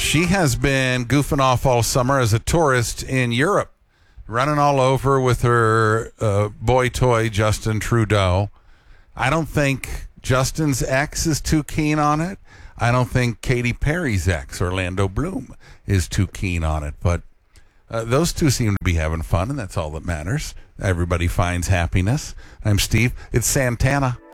She has been goofing off all summer as a tourist in Europe, running all over with her boy toy, Justin Trudeau. I don't think Justin's ex is too keen on it. I don't think Katy Perry's ex, Orlando Bloom, is too keen on it. But those two seem to be having fun, and that's all that matters. Everybody finds happiness. I'm Steve. It's Santana.